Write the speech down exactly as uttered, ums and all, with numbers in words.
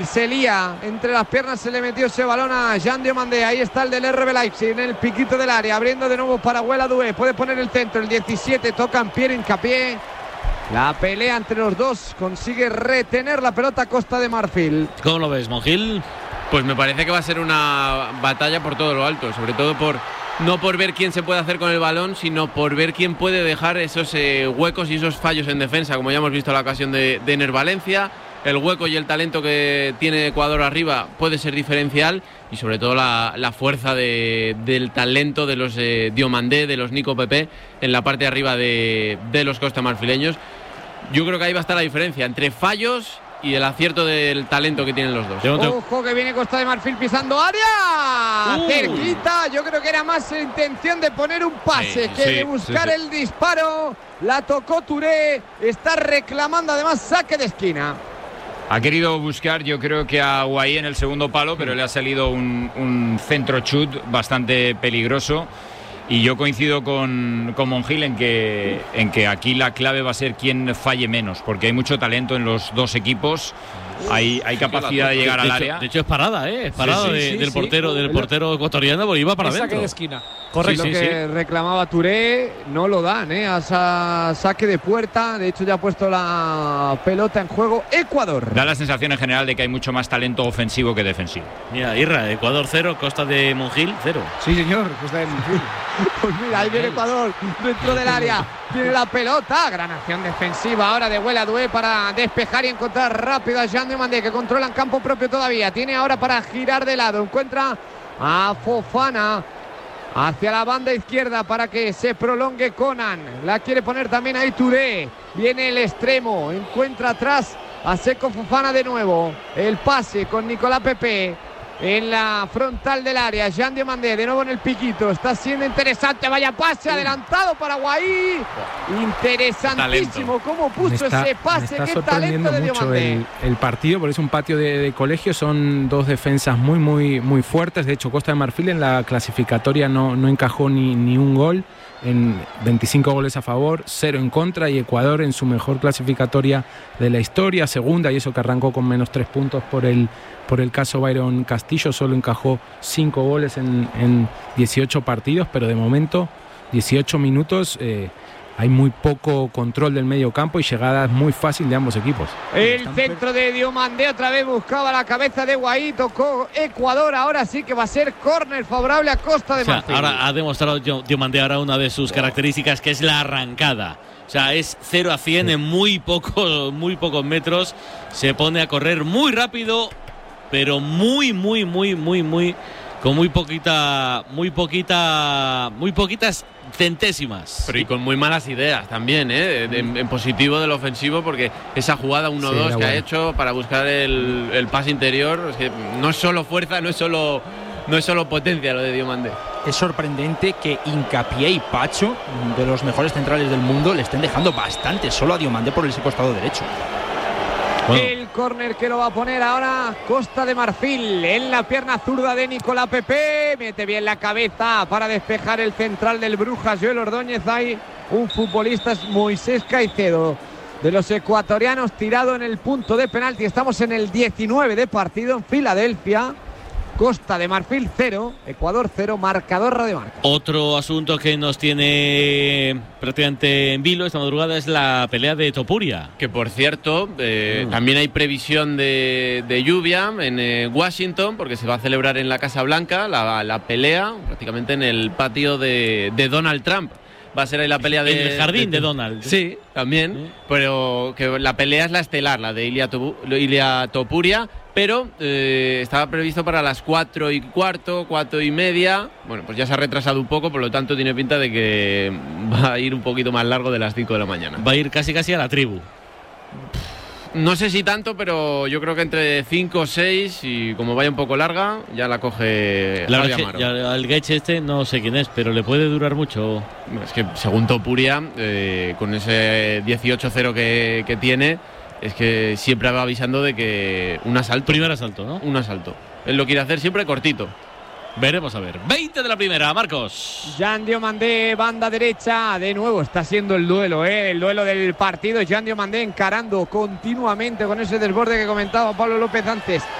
Se lía, entre las piernas se le metió ese balón a Jean Diomandé. Ahí está el del R B Leipzig en el piquito del área, abriendo de nuevo para Huela Doué. Puede poner el centro, el diecisiete, tocan Pierre Hincapié. La pelea entre los dos, consigue retener la pelota Costa de Marfil. ¿Cómo lo ves, Monjil? Pues me parece que va a ser una batalla por todo lo alto, sobre todo por no por ver quién se puede hacer con el balón, sino por ver quién puede dejar esos eh, huecos y esos fallos en defensa, como ya hemos visto en la ocasión de, de Ener Valencia. El hueco y el talento que tiene Ecuador arriba puede ser diferencial, y sobre todo la, la fuerza de, del talento de los eh, Diomandé, de los Nico Pepe en la parte de arriba de, de los costamarfileños. Yo creo que ahí va a estar la diferencia entre fallos y el acierto del talento que tienen los dos. Ojo que viene Costa de Marfil pisando área. Uh. Cerquita, yo creo que era más intención de poner un pase sí, que sí, de buscar sí, sí. el disparo. La tocó Touré, está reclamando además saque de esquina. Ha querido buscar, yo creo que a Guaí en el segundo palo, pero le ha salido un, un centro chut bastante peligroso. Y yo coincido con, con Monjil en que, en que aquí la clave va a ser quién falle menos, porque hay mucho talento en los dos equipos. Hay, hay capacidad de llegar de al hecho, área. De hecho es parada, ¿eh? Es parada sí, sí, de, sí, del sí. portero del portero ecuatoriano, porque iba para adentro. Saque de esquina. Correcto. Sí, Lo sí, que sí. reclamaba Touré no lo dan, ¿eh? A esa saque de puerta. De hecho ya ha puesto la pelota en juego Ecuador. Da la sensación en general de que hay mucho más talento ofensivo que defensivo. Mira, Irra, Ecuador cero, Costa de Monjil cero. Sí, señor, Costa de Monjil. Pues mira, ahí viene Ecuador dentro del área. Tiene la pelota. Gran acción defensiva ahora de Huela Doué para despejar y encontrar rápido a Jean Diomandé, que controla en campo propio todavía. Tiene ahora para girar de lado. Encuentra a Fofana hacia la banda izquierda para que se prolongue Conan. La quiere poner también ahí Touré. Viene el extremo. Encuentra atrás a Seko Fofana de nuevo. El pase con Nicolás Pepe en la frontal del área. Jean Diomandé de nuevo en el piquito. Está siendo interesante. Vaya pase adelantado para Guaí. Interesantísimo cómo puso está, ese pase. Qué talento de Diomandé. El, el partido, porque es un patio de, de colegio. Son dos defensas muy, muy, muy fuertes. De hecho, Costa de Marfil en la clasificatoria no, no encajó ni, ni un gol. En veinticinco goles a favor, cero en contra, y Ecuador en su mejor clasificatoria de la historia, segunda, y eso que arrancó con menos tres puntos por el, por el caso Byron Castillo. Solo encajó cinco goles en, en dieciocho partidos, pero de momento dieciocho minutos. Eh, hay muy poco control del medio campo y llegadas muy fácil de ambos equipos. El centro de Diomandé otra vez buscaba la cabeza de Guaí, tocó Ecuador. Ahora sí que va a ser córner favorable a Costa de Marfil. O sea, ahora ha demostrado Diomandé ahora una de sus características, que es la arrancada. O sea, es cero a cien en muy poco, muy pocos metros. Se pone a correr muy rápido, pero muy, muy, muy, muy, muy, con muy poquita, muy poquita, muy poquitas centésimas. Pero y con muy malas ideas también, ¿eh? En, en positivo del ofensivo, porque esa jugada uno dos sí, que bueno. ha hecho para buscar el, el pase interior, es que no es solo fuerza, no es solo, no es solo potencia lo de Diomandé. Es sorprendente que Hincapié y Pacho, de los mejores centrales del mundo, le estén dejando bastante solo a Diomandé por ese costado derecho. Bueno. El córner que lo va a poner ahora Costa de Marfil en la pierna zurda de Nicolás Pepe. Mete bien la cabeza para despejar el central del Brujas, Joel Ordóñez. Hay un futbolista, es Moisés Caicedo, de los ecuatorianos, tirado en el punto de penalti. Estamos en el diecinueve de partido en Filadelfia. Costa de Marfil cero, Ecuador cero, marcador Radio Marca. Otro asunto que nos tiene prácticamente en vilo esta madrugada es la pelea de Topuria. Que por cierto, eh, mm. también hay previsión de, de lluvia en eh, Washington, porque se va a celebrar en la Casa Blanca la, la pelea, prácticamente en el patio de, de Donald Trump. Va a ser ahí la pelea de... En el jardín de, de Donald. Sí, también. Sí. Pero que la pelea es la estelar, la de Ilia, Topu, Ilia Topuria. Pero eh, estaba previsto para las cuatro y cuarto, cuatro y media. Bueno, pues ya se ha retrasado un poco, por lo tanto tiene pinta de que va a ir un poquito más largo de las cinco de la mañana. Va a ir casi casi a la tribu. No sé si tanto, pero yo creo que entre cinco o seis, y como vaya un poco larga, ya la coge la verdad es que ya el Gaich este no sé quién es, pero le puede durar mucho. Es que según Topuria, eh, con ese dieciocho cero que, que tiene, es que siempre va avisando de que un asalto. Primer asalto, ¿no? Un asalto. Él lo quiere hacer siempre cortito. Veremos a ver. veinte de la primera, Marcos. Jan Diomandé, banda derecha. De nuevo está siendo el duelo, ¿eh? El duelo del partido. Jan Diomandé encarando continuamente con ese desborde que comentaba Pablo López antes.